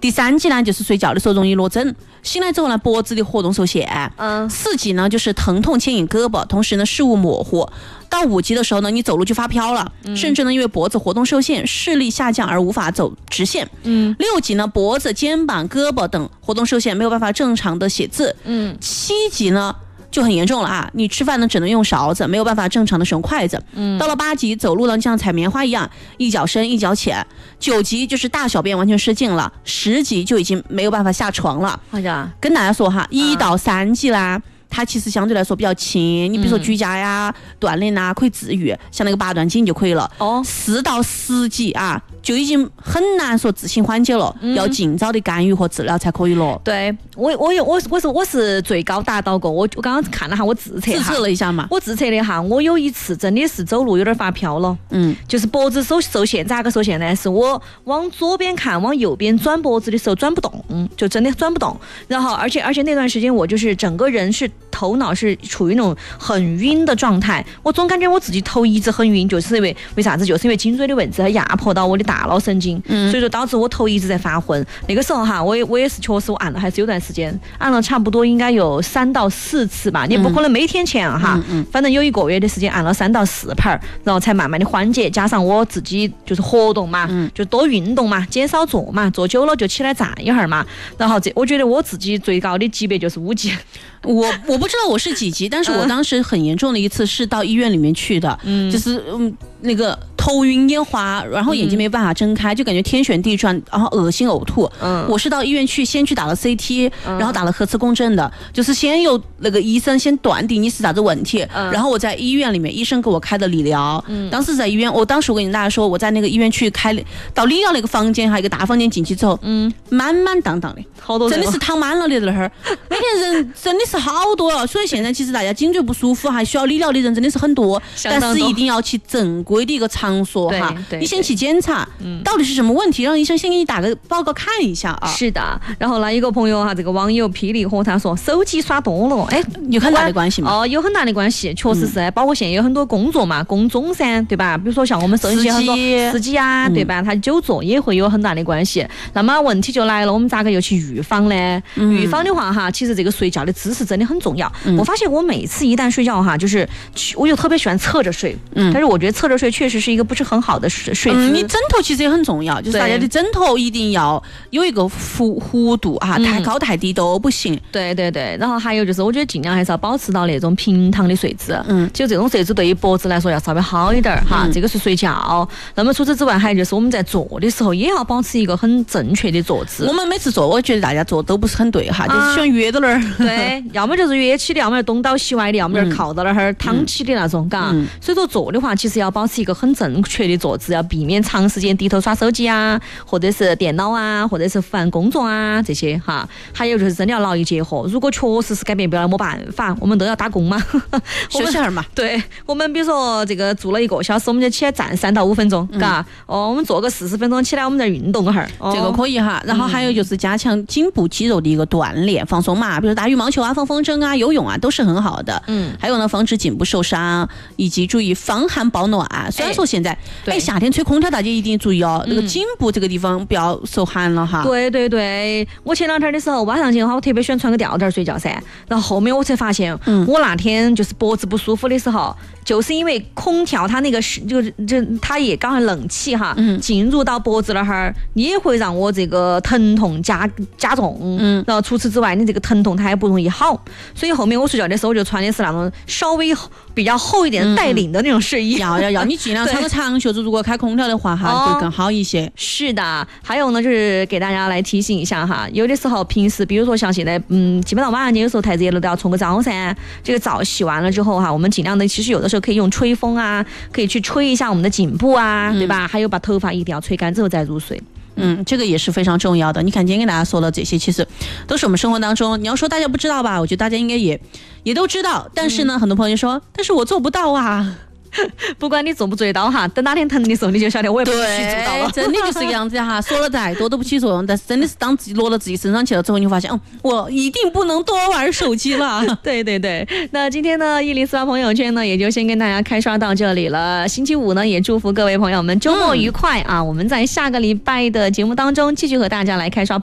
第3级呢就是睡觉的时候容易落枕，醒来之后呢脖子的活动受限。4级呢就是疼痛牵引胳膊，同时呢视物模糊。到5级的时候呢，你走路就发飘了，甚至呢因为脖子活动受限，视力下降而无法走直线。6级呢脖子、肩膀、胳膊等活动受限，没有办法正常的写字。7级呢就很严重了啊！你吃饭呢只能用勺子，没有办法正常的使用筷子。到了8级，走路呢像踩棉花一样，一脚深一脚浅。9级就是大小便完全失禁了。10级就已经没有办法下床了。 好的， 跟大家说哈，1到3级啦。它其实相对来说比较轻，你比如说居家呀、锻炼啊，可以自愈，像那个8段锦就可以了。4到10级啊，就已经很难说自行缓解了，要尽早的干预和治疗才可以了。 对，我是最高达到过，我刚刚看了下我自测了一下嘛， 我自测了一下，我有一次真的是走路有点发飘了，就是脖子受限，咋个受限呢？是我往左边看，往右边转脖子的时候转不动，就真的转不动。然后而且那段时间我就是整个人是头脑是处于那种很晕的状态，我总感觉我自己头一直很晕，就是因为为啥子？就是因为颈椎的位置它压迫到我的大脑神经，所以说导致我头一直在发昏。那个时候哈，我也是确实我按了还是有段时间，按了差不多应该有3到4次吧，你不可能每天前哈，反正有1个月的时间按了3到4盘，然后才慢慢的缓解。加上我自己就是活动嘛，就多运动嘛，减少坐嘛，坐久了就起来站一会儿嘛。然后我觉得我自己最高的级别就是5级。 我不知道我是几级，但是我当时很严重的一次是到医院里面去的，就是那个头晕眼花，然后眼睛没办法睁开，就感觉天旋地转，然后恶心呕吐。我是到医院去，先去打了 CT，然后打了核磁共振的，就是先有那个医生先断定你是啥子问题，然后我在医院里面，医生给我开的理疗。当时在医院，我跟大家说，我在那个医院去开到理疗那个房间，还有一个大房间进去之后，满满当当的， 好多人真的是躺满了的在那儿，那天人真的是好多了。所以现在其实大家颈椎不舒服还需要理疗的人真的是很多，但是一定要去正规的一个场所哈，你先去检查到底是什么问题，让医生先给你打个报告看一下啊。 是的，然后呢，一个朋友哈，这个网友霹雳火他说手机刷多了， 有很大的关系吗？ 有很大的关系，确实是，包括现在有很多工作嘛，工种噻，对吧？比如说像我们收音机很多司机啊，对吧？他久坐也会有很大的关系。那么问题就来了，我们咋个又去预防呢？预防的话哈，其实这个睡觉的姿势真的很重要。我发现我每次一旦睡觉哈，就是我就特别喜欢侧着睡，但是我觉得侧着睡确实是一个不是很好的睡姿。 你枕头其实也很重要，就是大家的枕头一定要有一个弧度啊，太高太低都不行。 对，然后还有就是我觉得尽量还是要保持到那种平躺的睡姿，就这种睡姿对于脖子来说要稍微好一点哈，这个是睡觉。那么除此之外还有就是我们在坐的时候也要保持一个很正确的坐姿。 我们每次坐，我觉得大家坐都不是很对哈，就是喜欢约到那儿， 对，要么就是约起的，要么东倒西歪的，要么就是靠到那儿躺起的那种，嘎。所以说坐的话，其实要保持一个很正确的坐姿，要避免长时间低头刷手机啊，或者是电脑啊，或者是烦工作啊这些哈。还有就是真的要劳逸结合，如果确实是改变不了没办法，我们都要打工嘛， 休息会儿嘛。 对，我们比如说这个做了1个小时，我们就起来站3到5分钟，嘎。我们做个40分钟起来，我们再运动会儿， 这个可以哈。然后还有就是加强颈部肌肉的一个锻炼放松嘛，比如打羽毛球啊、放风筝啊、游泳啊，都是很好的。还有呢，防止颈部受伤，以及注意防寒保暖。虽然说现在夏天吹空调，大家一定注意哦，那个颈部这个地方不要受寒了哈。 对，我前2天的时候晚上去的话，我特别喜欢穿个吊带睡觉噻。然后后面我才发现，我那天就是脖子不舒服的时候，就是因为空调它那个它也刚好冷气哈，进入到脖子那儿也会让我这个疼痛加重。然后除此之外，你这个疼痛它也不容易好，所以后面我睡觉的时候我就穿的是那种稍微比较厚一点带领的那种睡衣。 要你尽量穿个长袖子，如果开空调的话哈，会更好一些。 是的，还有呢，就是给大家来提醒一下哈，有的时候平时比如说像现在基本上晚上有时候太热了都要冲个澡噻，这个澡洗完了之后哈，我们尽量的其实有的时候可以用吹风啊，可以去吹一下我们的颈部啊，对吧？还有把头发一定要吹干之后再入睡。 这个也是非常重要的。你看今天跟大家说的这些，其实都是我们生活当中，你要说大家不知道吧，我觉得大家应该也都知道，但是呢，很多朋友说，但是我做不到啊。 不管你做不做得到哈，等哪天疼的时候你就晓得我也不去做到了。 真的就是这个样子哈，说了再多都不起作用，但是真的是当自己落到自己身上去了之后，你会发现，我一定不能多玩手机了。 对，那今天呢104朋友圈呢也就先跟大家开刷到这里了。星期五呢也祝福各位朋友们周末愉快啊！我们在下个礼拜的节目当中继续和大家来开刷。